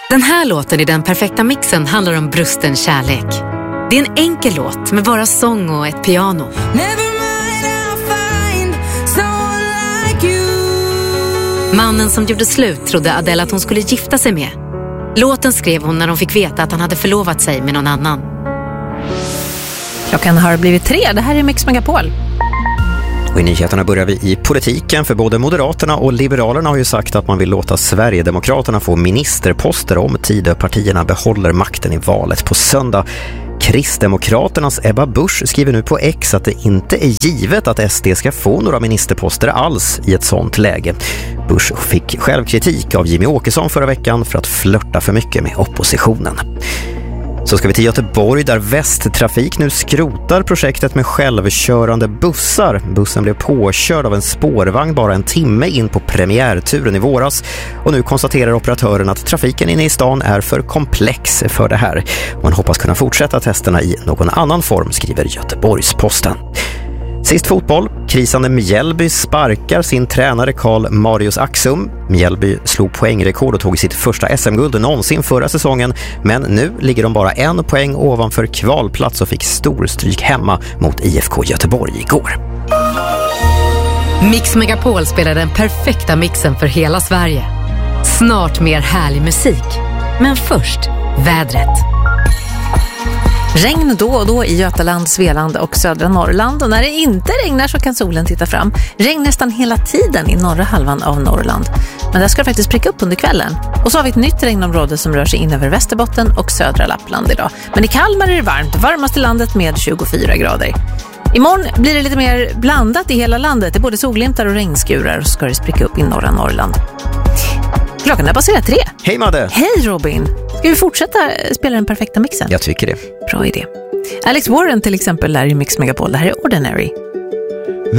Den här låten i Den perfekta mixen handlar om brusten kärlek. Det är en enkel låt med bara sång och ett piano. Mannen som gjorde slut trodde Adele att hon skulle gifta sig med. Låten skrev hon när hon fick veta att han hade förlovat sig med någon annan. Klockan har blivit 3, det här är Mix Megapol. Och i nyheterna börjar vi i politiken, för både Moderaterna och Liberalerna har ju sagt att man vill låta Sverigedemokraterna få ministerposter om Tidöpartierna behåller makten i valet på söndag. Kristdemokraternas Ebba Busch skriver nu på X att det inte är givet att SD ska få några ministerposter alls i ett sånt läge. Busch fick självkritik av Jimmy Åkesson förra veckan för att flirta för mycket med oppositionen. Så ska vi till Göteborg där Västtrafik nu skrotar projektet med självkörande bussar. Bussen blev påkörd av en spårvagn bara en timme in på premiärturen i våras. Och nu konstaterar operatören att trafiken inne i stan är för komplex för det här. Man hoppas kunna fortsätta testerna i någon annan form, skriver Göteborgs-Posten. Sist fotboll. Krisande Mjällby sparkar sin tränare Karl Marius Axum. Mjällby slog poängrekord och tog sitt första SM-guld någonsin förra säsongen. Men nu ligger de bara 1 poäng ovanför kvalplats och fick storstryk hemma mot IFK Göteborg igår. Mix Megapol spelar den perfekta mixen för hela Sverige. Snart mer härlig musik. Men först, vädret. Regn då och då i Götaland, Svealand och södra Norrland. Och när det inte regnar så kan solen titta fram. Regn nästan hela tiden i norra halvan av Norrland. Men där ska det faktiskt pricka upp under kvällen. Och så har vi ett nytt regnområde som rör sig in över Västerbotten och södra Lappland idag. Men i Kalmar är det varmt, varmast i landet med 24 grader. Imorgon blir det lite mer blandat i hela landet. Det är både solglimtar och regnskurar och ska det spricka upp i norra Norrland. Klockan är passerat 3. Hej Madde! Hej Robin! Ska vi fortsätta spela den perfekta mixen? Jag tycker det. Bra idé. Alex Warren till exempel lär i Mix Megapol. Det här är Ordinary.